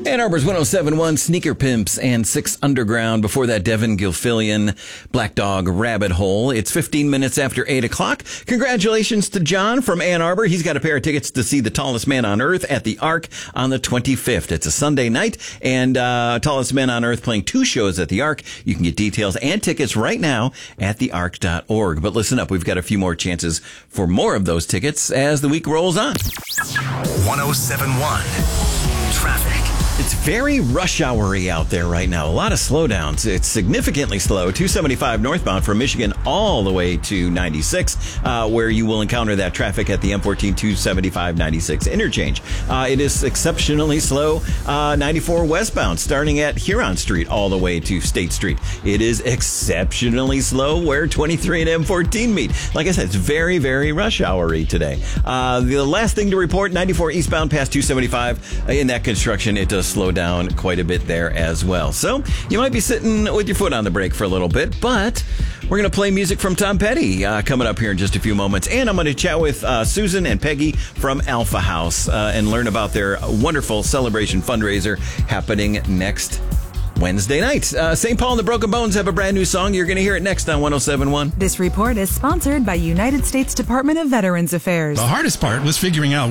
Ann Arbor's 107.1, Sneaker Pimps and Six Underground. Before that, Devin Gilfillian, Black Dog, Rabbit Hole. It's 15 minutes after 8 o'clock. Congratulations to John from Ann Arbor. He's got a pair of tickets to see The Tallest Man on Earth at the Ark on the 25th. It's a Sunday night, and Tallest Man on Earth playing 2 shows at the Ark. You can get details and tickets right now at theark.org. But listen up, we've got a few more chances for more of those tickets as the week rolls on. 107.1 Traffic. It's very rush hour-y out there right now. A lot of slowdowns. It's significantly slow. 275 northbound from Michigan all the way to 96, where you will encounter that traffic at the M14 275 96 interchange. It is exceptionally slow. 94 westbound starting at Huron Street all the way to State Street. It is exceptionally slow where 23 and M14 meet. Like I said, it's very, very rush hour-y today. The last thing to report, 94 eastbound past 275. In that construction, it does slow down quite a bit there as well. So you might be sitting with your foot on the brake for a little bit, but we're going to play music from Tom Petty coming up here in just a few moments. And I'm going to chat with Susan and Peggy from Alpha House and learn about their wonderful celebration fundraiser happening next Wednesday night. St. Paul and the Broken Bones have a brand new song. You're going to hear it next on 107.1. This report is sponsored by United States Department of Veterans Affairs. The hardest part was figuring out